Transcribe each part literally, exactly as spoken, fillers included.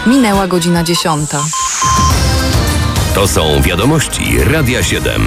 Minęła godzina dziesiąta. To są wiadomości Radia siedem.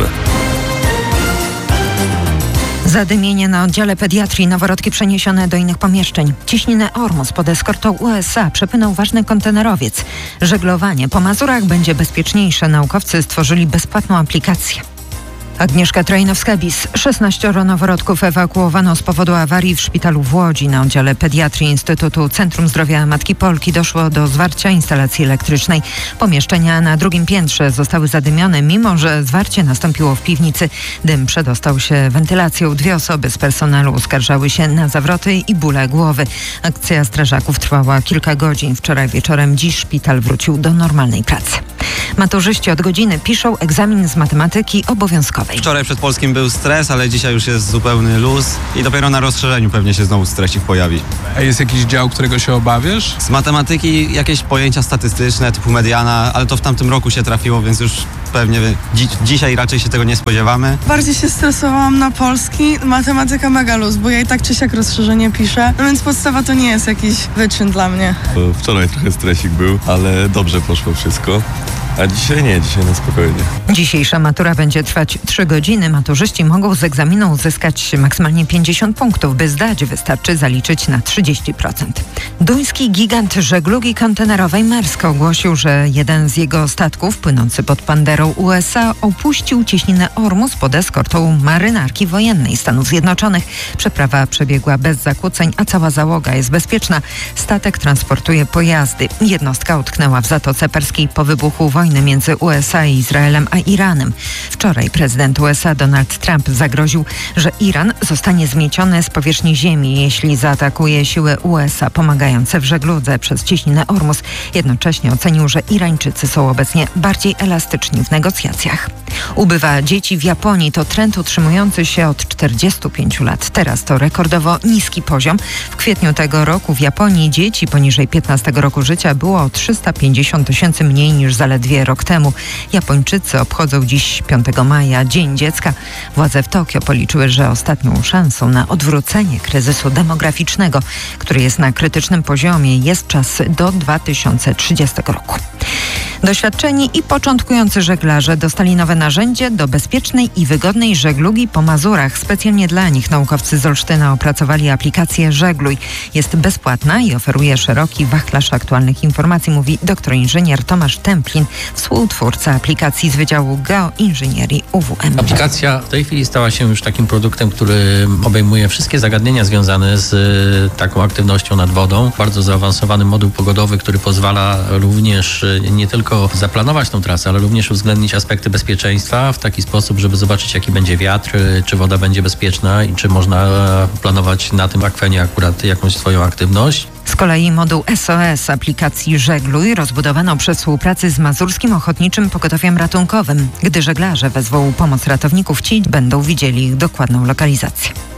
Zadymienie na oddziale pediatrii, noworodki przeniesione do innych pomieszczeń. Cieśninę Ormus pod eskortą U S A przepłynął ważny kontenerowiec. Żeglowanie po Mazurach będzie bezpieczniejsze. Naukowcy stworzyli bezpłatną aplikację. Agnieszka Trajnowska-Bis. szesnaścioro noworodków ewakuowano z powodu awarii w szpitalu w Łodzi. Na oddziale pediatrii Instytutu Centrum Zdrowia Matki Polki doszło do zwarcia instalacji elektrycznej. Pomieszczenia na drugim piętrze zostały zadymione, mimo że zwarcie nastąpiło w piwnicy. Dym przedostał się wentylacją. Dwie osoby z personelu uskarżały się na zawroty i bóle głowy. Akcja strażaków trwała kilka godzin. Wczoraj wieczorem, dziś szpital wrócił do normalnej pracy. Maturzyści od godziny piszą egzamin z matematyki obowiązkowej. Wczoraj przed polskim był stres, ale dzisiaj już jest zupełny luz i dopiero na rozszerzeniu pewnie się znowu stresik pojawi. A jest jakiś dział, którego się obawiasz? Z matematyki jakieś pojęcia statystyczne typu mediana, ale to w tamtym roku się trafiło, więc już pewnie dzi- dzisiaj raczej się tego nie spodziewamy. Bardziej się stresowałam na polski, matematyka mega luz, bo ja i tak czy siak rozszerzenie piszę, no więc podstawa to nie jest jakiś wyczyn dla mnie. Wczoraj trochę stresik był, ale dobrze poszło wszystko. A dzisiaj nie, dzisiaj na spokojnie. Dzisiejsza matura będzie trwać trzy godziny. Maturzyści mogą z egzaminu uzyskać maksymalnie pięćdziesiąt punktów. By zdać, wystarczy zaliczyć na trzydzieści procent. Duński gigant żeglugi kontenerowej Maersk ogłosił, że jeden z jego statków płynący pod banderą U S A opuścił cieśninę Ormus pod eskortą marynarki wojennej Stanów Zjednoczonych. Przeprawa przebiegła bez zakłóceń, a cała załoga jest bezpieczna. Statek transportuje pojazdy. Jednostka utknęła w Zatoce Perskiej po wybuchu wojny między U S A i Izraelem a Iranem. Wczoraj prezydent U S A Donald Trump zagroził, że Iran zostanie zmieciony z powierzchni ziemi, jeśli zaatakuje siły U S A pomagające w żegludze przez cieśninę Ormus. Jednocześnie ocenił, że Irańczycy są obecnie bardziej elastyczni w negocjacjach. Ubywa dzieci w Japonii. To trend utrzymujący się od czterdziestu pięciu lat. Teraz to rekordowo niski poziom. W kwietniu tego roku w Japonii dzieci poniżej piętnastego roku życia było o trzysta pięćdziesiąt tysięcy mniej niż zaledwie rok temu. Japończycy obchodzą dziś piątego maja Dzień Dziecka. Władze w Tokio policzyły, że ostatnią szansą na odwrócenie kryzysu demograficznego, który jest na krytycznym poziomie, jest czas do dwa tysiące trzydziestego roku. Doświadczeni i początkujący żeglarze dostali nowe narzędzie do bezpiecznej i wygodnej żeglugi po Mazurach. Specjalnie dla nich naukowcy z Olsztyna opracowali aplikację Żegluj. Jest bezpłatna i oferuje szeroki wachlarz aktualnych informacji, mówi doktor inżynier Tomasz Templin, współtwórca aplikacji z Wydziału Geoinżynierii U W M. Aplikacja w tej chwili stała się już takim produktem, który obejmuje wszystkie zagadnienia związane z taką aktywnością nad wodą. Bardzo zaawansowany moduł pogodowy, który pozwala również nie tylko zaplanować tą trasę, ale również uwzględnić aspekty bezpieczeństwa w taki sposób, żeby zobaczyć, jaki będzie wiatr, czy woda będzie bezpieczna i czy można planować na tym akwenie akurat jakąś swoją aktywność. Z kolei moduł S O S aplikacji Żegluj rozbudowano przy współpracy z Mazurskim Ochotniczym Pogotowiem Ratunkowym. Gdy żeglarze wezwą pomoc ratowników, ci będą widzieli ich dokładną lokalizację.